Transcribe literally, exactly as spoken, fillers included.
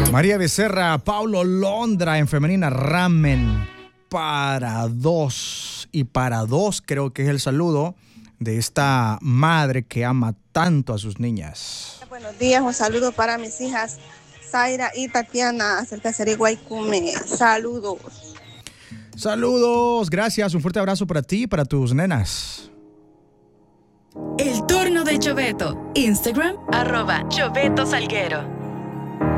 María Becerra, Paulo Londra, en femenina, ramen para dos. Y para dos creo que es el saludo de esta madre que ama tanto a sus niñas. Buenos días, un saludo para mis hijas Zaira y Tatiana, cerca de Guaycume. Saludos. Saludos, gracias, un fuerte abrazo para ti y para tus nenas. El turno de Choveto. Instagram, arroba Choveto Salguero.